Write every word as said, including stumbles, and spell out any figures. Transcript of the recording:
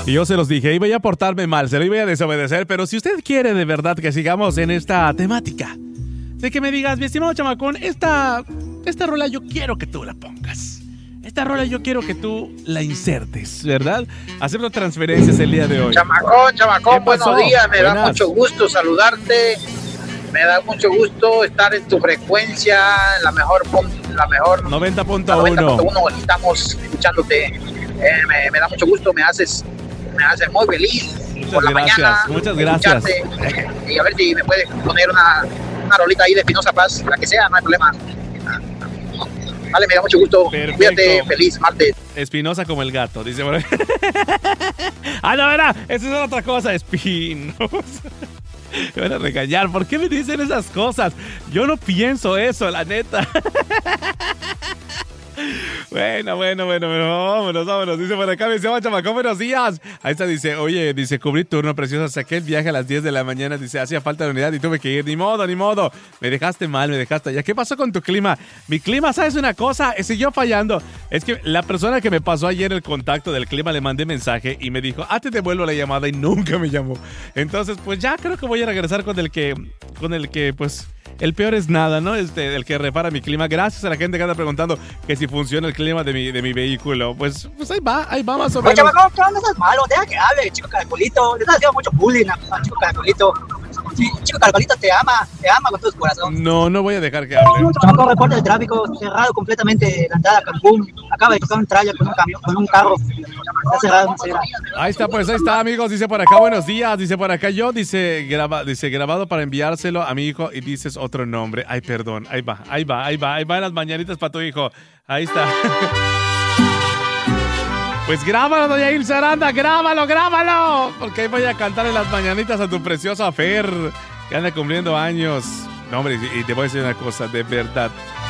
Y yo se los dije, iba a portarme mal, se lo iba a desobedecer, pero si usted quiere de verdad que sigamos en esta temática, de que me digas, mi estimado chamacón, esta, esta rola yo quiero que tú la pongas. Esta rola yo quiero que tú la insertes, ¿verdad? Acepto transferencias el día de hoy. Chamacón, chamacón, buenos días, me Buenas. da mucho gusto saludarte. Me da mucho gusto estar en tu frecuencia, en la mejor, la mejor noventa punto uno. Estamos escuchándote. Eh, me, me da mucho gusto, me haces, me haces muy feliz. Muchas por la gracias, mañana, muchas gracias. Y a ver si me puedes poner una, una rolita ahí de Espinosa Paz, la que sea, no hay problema. Vale, me da mucho gusto. Perfecto. Cuídate, feliz martes. Espinosa como el gato, dice por ahí. Ah, no, era, esa es otra cosa, Espinosa. Me van a regañar, ¿por qué me dicen esas cosas? Yo no pienso eso, la neta. Bueno, bueno, bueno, bueno, vámonos, vámonos. Dice por acá, me dice, chamacón, buenos días. Ahí está, dice, oye, dice, cubrí turno, preciosa, saqué el viaje a las diez de la mañana. Dice, hacía falta la unidad y tuve que ir. Ni modo, ni modo. Me dejaste mal, me dejaste allá. ¿Qué pasó con tu clima? Mi clima, ¿sabes una cosa? Siguió fallando. Es que la persona que me pasó ayer el contacto del clima le mandé mensaje y me dijo, ah, te devuelvo la llamada, y nunca me llamó. Entonces, pues ya creo que voy a regresar con el que, con el que, pues... El peor es nada, ¿no? Este, el que repara mi clima. Gracias a la gente que anda preguntando que si funciona el clima de mi, de mi vehículo. Pues, pues ahí va, ahí va más o menos. Oye, chamacón, ¿qué onda? Estás malo, deja que hable, chico caracolito. Le estás haciendo mucho bullying a chico caracolito. Sí, chico caracolito te ama, te ama con todo su corazón. No, no voy a dejar que hable. Chamacón, reporte de tráfico, cerrado completamente la entrada a Cancún. Acaba de tocar un trailer con un camión, con un carro. Está cerrado, no sé. Ahí está, pues ahí está, amigos. Dice por acá, buenos días. Dice por acá yo, dice, graba, dice grabado para enviárselo a mi hijo y dices otro nombre. Ay, perdón, ahí va, ahí va, ahí va, ahí va en las mañanitas para tu hijo. Ahí está. Pues grábalo, doña Ilse Aranda, grábalo, grábalo. Porque ahí voy a cantar en las mañanitas a tu preciosa Fer, que anda cumpliendo años. No, hombre, y te voy a decir una cosa, de verdad.